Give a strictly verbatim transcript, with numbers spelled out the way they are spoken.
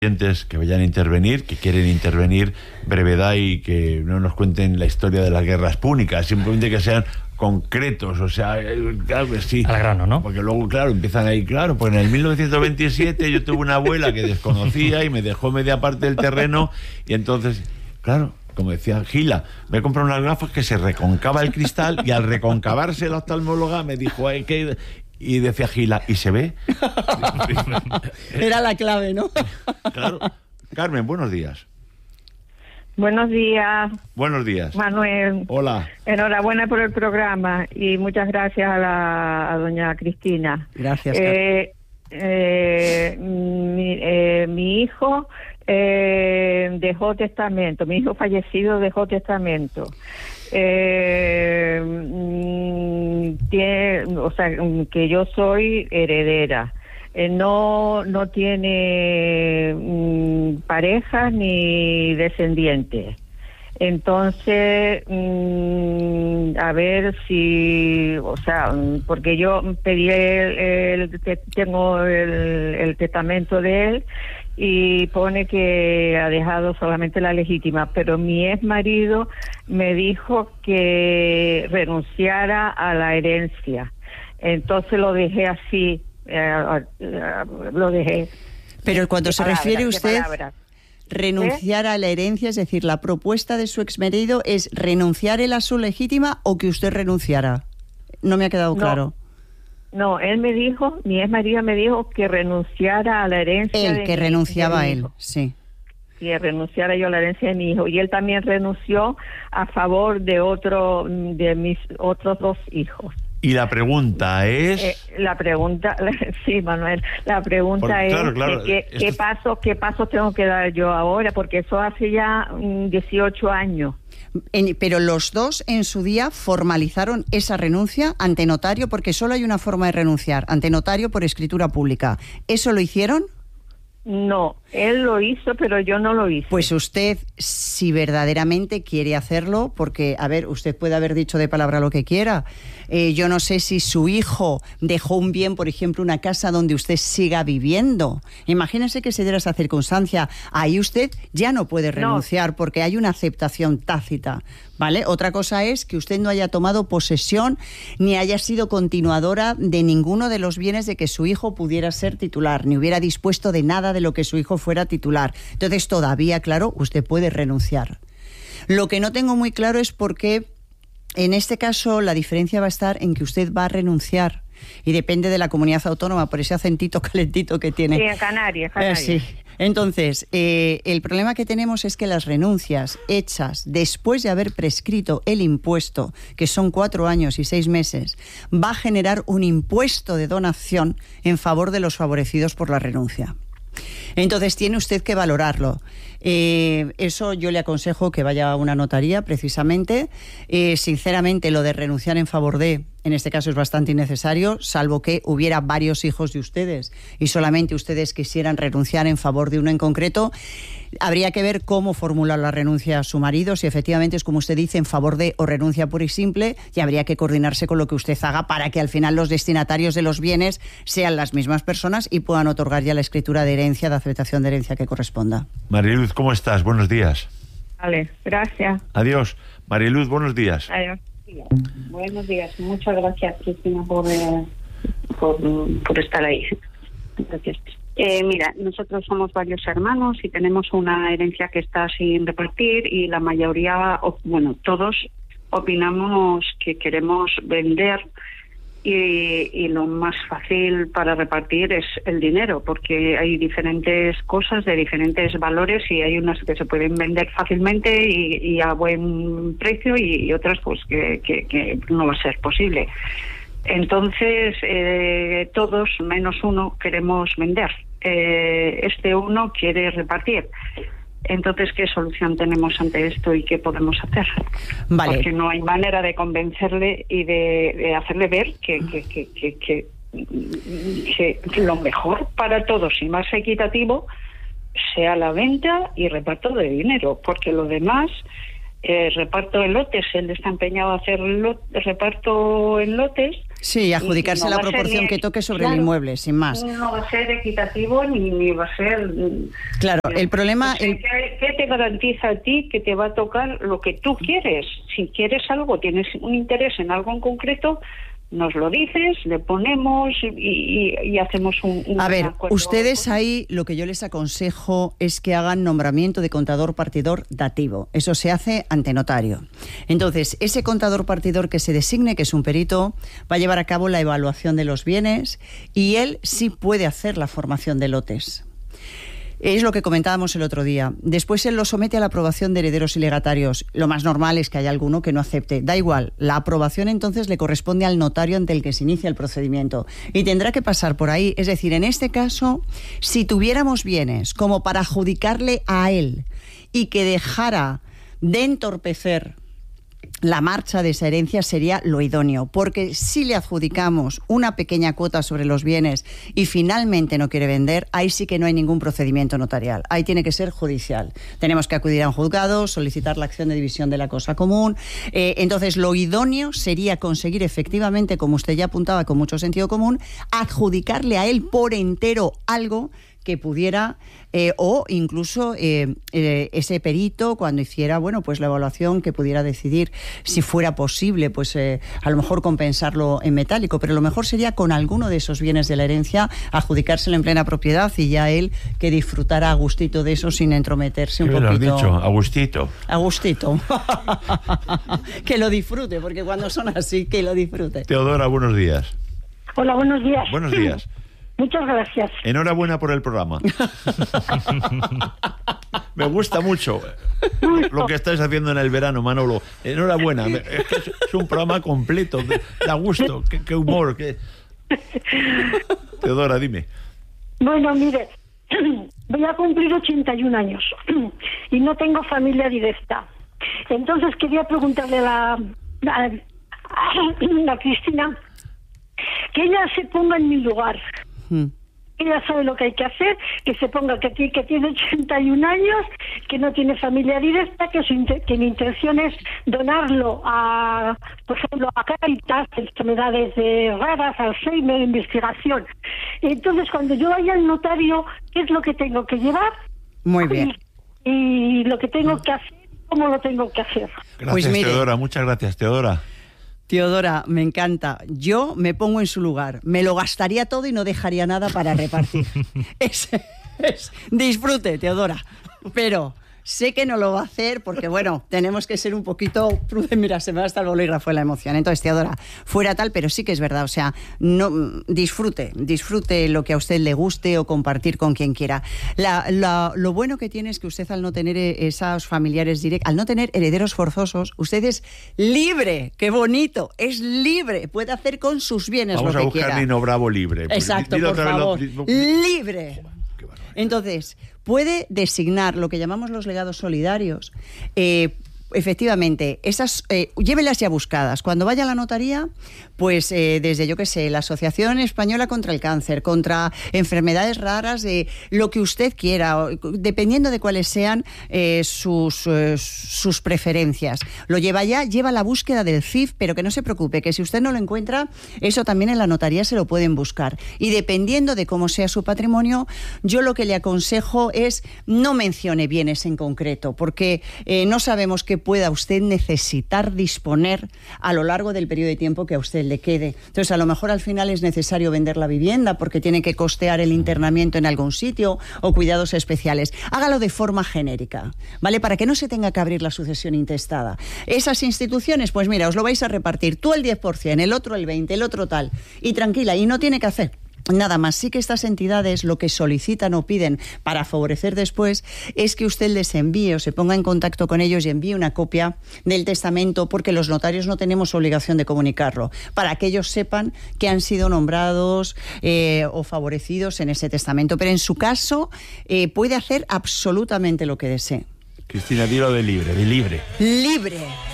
que vayan a intervenir, que quieren intervenir, brevedad y que no nos cuenten la historia de las guerras púnicas, simplemente que sean concretos, o sea, claro que sí. Al grano, ¿no? Porque luego, claro, empiezan ahí, claro, pues en el mil novecientos veintisiete yo tuve una abuela que desconocía y me dejó media parte del terreno y entonces, claro, como decía Gila, me he comprado unas gafas que se reconcava el cristal y al reconcavarse la oftalmóloga me dijo, hay que... Y decía Gila, ¿y se ve? Era la clave, ¿no? Claro. Carmen, buenos días. Buenos días. Buenos días. Manuel. Hola. Enhorabuena por el programa y muchas gracias a, la, a doña Cristina. Gracias. Eh, eh, mi, eh, mi hijo eh, dejó testamento, mi hijo fallecido dejó testamento. Eh, tiene, o sea, que yo soy heredera. Eh, no no tiene mm, pareja ni descendientes. Entonces, mmm, a ver si, o sea, porque yo pedí el, el tengo el, el testamento de él y pone que ha dejado solamente la legítima, pero mi ex marido me dijo que renunciara a la herencia. Entonces lo dejé así, eh, lo dejé. Pero cuando se palabras, refiere usted palabras. renunciar ¿Eh? a la herencia, es decir, la propuesta de su exmarido es renunciar él a su legítima o que usted renunciara. No me ha quedado no, claro. No, él me dijo, mi ex marido me dijo que renunciara a la herencia. Él, de que mi, renunciaba de mi él, hijo. sí. Que renunciara yo a la herencia de mi hijo. Y él también renunció a favor de otro, de mis otros dos hijos. Y la pregunta es... Eh, la pregunta, sí, Manuel, la pregunta porque, es claro, claro, que, esto... qué pasos qué pasos tengo que dar yo ahora, porque eso hace ya dieciocho años. En, pero los dos en su día formalizaron esa renuncia ante notario, porque solo hay una forma de renunciar, ante notario por escritura pública. ¿Eso lo hicieron? No, él lo hizo, pero yo no lo hice. Pues usted, si verdaderamente quiere hacerlo, porque, a ver, usted puede haber dicho de palabra lo que quiera. Eh, yo no sé si su hijo dejó un bien, por ejemplo, una casa donde usted siga viviendo. Imagínese que se diera esa circunstancia. Ahí usted ya no puede renunciar no. porque hay una aceptación tácita, ¿vale? Otra cosa es que usted no haya tomado posesión ni haya sido continuadora de ninguno de los bienes de que su hijo pudiera ser titular, ni hubiera dispuesto de nada de lo que su hijo fuera titular. Entonces, todavía, claro, usted puede renunciar. Lo que no tengo muy claro es por qué, en este caso, la diferencia va a estar en que usted va a renunciar y depende de la comunidad autónoma, por ese acentito calentito que tiene. Sí, en Canarias, Canarias. Eh, sí. Entonces, eh, el problema que tenemos es que las renuncias hechas después de haber prescrito el impuesto, que son cuatro años y seis meses, va a generar un impuesto de donación en favor de los favorecidos por la renuncia. Entonces tiene usted que valorarlo. Eh, eso yo le aconsejo que vaya a una notaría, precisamente. Eh, sinceramente, lo de renunciar en favor de, en este caso es bastante innecesario, salvo que hubiera varios hijos de ustedes y solamente ustedes quisieran renunciar en favor de uno en concreto. Habría que ver cómo formular la renuncia a su marido, si efectivamente es como usted dice, en favor de o renuncia pura y simple, y habría que coordinarse con lo que usted haga para que al final los destinatarios de los bienes sean las mismas personas y puedan otorgar ya la escritura de herencia, de aceptación de herencia que corresponda. Mariluz, ¿cómo estás? Buenos días. Vale, gracias. Adiós. Mariluz, buenos días. Adiós. Buenos días. Muchas gracias, Cristina, por, eh, por, por estar ahí. Gracias. Eh, mira, nosotros somos varios hermanos y tenemos una herencia que está sin repartir y la mayoría, bueno, todos opinamos que queremos vender y, y lo más fácil para repartir es el dinero, porque hay diferentes cosas de diferentes valores y hay unas que se pueden vender fácilmente y, y a buen precio y, y otras pues que, que, que no va a ser posible. Entonces, eh, todos, menos uno, queremos vender. Eh, este uno quiere repartir. Entonces, ¿qué solución tenemos ante esto y qué podemos hacer? Vale. Porque no hay manera de convencerle y de, de hacerle ver que, que, que, que, que, que lo mejor para todos y más equitativo sea la venta y reparto de dinero, porque lo demás eh, reparto de lotes, él está empeñado a hacer lot, reparto en lotes. Sí, adjudicarse no la va a ser proporción ni- que toque sobre claro, el inmueble, sin más. No va a ser equitativo ni, ni va a ser... Claro, el problema... Pues, el- ¿qué, qué te garantiza a ti que te va a tocar lo que tú quieres? Si quieres algo, tienes un interés en algo en concreto, nos lo dices, le ponemos y, y, y hacemos un, un A ver, acuerdo. ustedes ahí lo que yo les aconsejo es que hagan nombramiento de contador partidor dativo. Eso se hace ante notario. Entonces, ese contador partidor que se designe, que es un perito, va a llevar a cabo la evaluación de los bienes y él sí puede hacer la formación de lotes. Es lo que comentábamos el otro día. Después él lo somete a la aprobación de herederos y legatarios. Lo más normal es que haya alguno que no acepte. Da igual, la aprobación entonces le corresponde al notario ante el que se inicia el procedimiento. Y tendrá que pasar por ahí. Es decir, en este caso, si tuviéramos bienes como para adjudicarle a él y que dejara de entorpecer la marcha de esa herencia, sería lo idóneo, porque si le adjudicamos una pequeña cuota sobre los bienes y finalmente no quiere vender, ahí sí que no hay ningún procedimiento notarial, ahí tiene que ser judicial. Tenemos que acudir a un juzgado, solicitar la acción de división de la cosa común. Eh, entonces lo idóneo sería conseguir efectivamente, como usted ya apuntaba con mucho sentido común, adjudicarle a él por entero algo que pudiera, eh, o incluso eh, eh, ese perito, cuando hiciera, bueno, pues la evaluación, que pudiera decidir si fuera posible, pues eh, a lo mejor compensarlo en metálico, pero lo mejor sería con alguno de esos bienes de la herencia adjudicárselo en plena propiedad y ya él que disfrutara a gustito de eso sin entrometerse un ¿Qué me lo has poquito. dicho? Agustito. A gustito. Que lo disfrute, porque cuando son así, que lo disfrute. Teodora, buenos días. Hola, buenos días. Buenos días. Muchas gracias. Enhorabuena por el programa. Me gusta mucho lo que estáis haciendo en el verano, Manolo. Enhorabuena. Es que es, es un programa completo. Da gusto. Qué, qué humor. Qué... Teodora, dime. Bueno, mire, voy a cumplir ochenta y un años y no tengo familia directa. Entonces quería preguntarle a la, a, a Cristina que ella se ponga en mi lugar. Mm. Ella sabe lo que hay que hacer, que se ponga que, ti- que tiene ochenta y un años, que no tiene familia directa, que, su inte- que mi intención es donarlo a, por ejemplo, a Cáritas, enfermedades eh, raras, Alzheimer, investigación. Entonces, cuando yo vaya al notario, ¿qué es lo que tengo que llevar? Muy bien. Y, y lo que tengo que hacer, ¿cómo lo tengo que hacer? Gracias, Pues mire. Teodora. Muchas gracias, Teodora. Teodora, me encanta. Yo me pongo en su lugar. Me lo gastaría todo y no dejaría nada para repartir. es, es- disfrute, Teodora. Pero sé que no lo va a hacer porque, bueno, tenemos que ser un poquito prudentes. Mira, se me va hasta el bolígrafo de la emoción. Entonces, Teodora, fuera tal, pero sí que es verdad. O sea, no disfrute, disfrute lo que a usted le guste o compartir con quien quiera. La, la- lo bueno que tiene es que usted, al no tener eh, esos familiares directos, al no tener herederos forzosos, usted es libre. ¡Qué bonito! Es libre. Puede hacer con sus bienes Vamos lo a que buscar quiera. Nino Bravo libre. Exacto, Dilo por otra vez lo- favor. di- Libre. Qué barbaridad. Entonces, puede designar lo que llamamos los legados solidarios. Eh, efectivamente, esas eh, llévelas ya buscadas. Cuando vaya a la notaría, pues eh, desde, yo qué sé, la Asociación Española contra el Cáncer, contra enfermedades raras, de lo que usted quiera, o, dependiendo de cuáles sean eh, sus, eh, sus preferencias. Lo lleva ya, lleva la búsqueda del C I F, pero que no se preocupe, que si usted no lo encuentra, eso también en la notaría se lo pueden buscar. Y dependiendo de cómo sea su patrimonio, yo lo que le aconsejo es no mencione bienes en concreto, porque eh, no sabemos qué pueda usted necesitar disponer a lo largo del periodo de tiempo que a usted le quede. Entonces, a lo mejor al final es necesario vender la vivienda porque tiene que costear el internamiento en algún sitio o cuidados especiales. Hágalo de forma genérica, ¿vale? Para que no se tenga que abrir la sucesión intestada. Esas instituciones, pues mira, os lo vais a repartir, tú el diez por ciento, el otro el veinte por ciento, el otro tal, y tranquila, y no tiene que hacer nada más. Sí que estas entidades lo que solicitan o piden para favorecer después es que usted les envíe o se ponga en contacto con ellos y envíe una copia del testamento, porque los notarios no tenemos obligación de comunicarlo, para que ellos sepan que han sido nombrados eh, o favorecidos en ese testamento. Pero en su caso eh, puede hacer absolutamente lo que desee. Cristina, dilo de libre, de libre. Libre.